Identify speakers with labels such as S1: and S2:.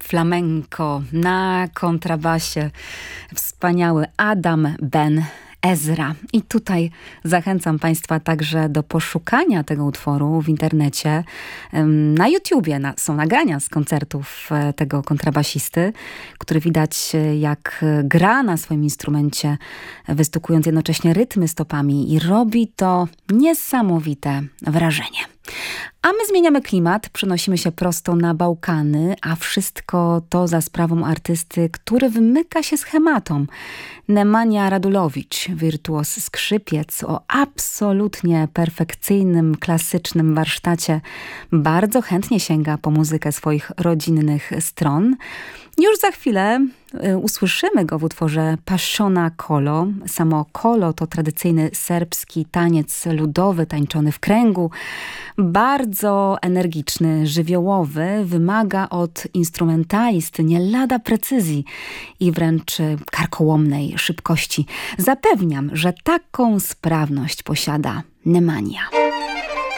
S1: flamenco na kontrabasie. Wspaniały Adam Ben Ezra. I tutaj zachęcam Państwa także do poszukania tego utworu w internecie. Na YouTubie są nagrania z koncertów tego kontrabasisty, który widać jak gra na swoim instrumencie, wystukując jednocześnie rytmy stopami i robi to niesamowite wrażenie. A my zmieniamy klimat, przenosimy się prosto na Bałkany, a wszystko to za sprawą artysty, który wymyka się schematom. Nemanja Radulowicz, wirtuos skrzypiec o absolutnie perfekcyjnym, klasycznym warsztacie, bardzo chętnie sięga po muzykę swoich rodzinnych stron. Już za chwilę usłyszymy go w utworze Passiona Kolo. Samo kolo to tradycyjny serbski taniec ludowy, tańczony w kręgu. Bardzo energiczny, żywiołowy, wymaga od instrumentalisty nie lada precyzji i wręcz karkołomnej szybkości. Zapewniam, że taką sprawność posiada Nemanja.